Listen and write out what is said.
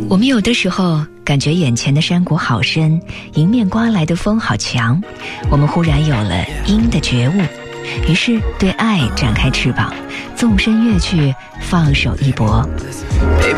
我们有的时候感觉眼前的山谷好深，迎面刮来的风好强，我们忽然有了鹰的觉悟，于是对爱展开翅膀，纵身跃去，放手一搏。 Baby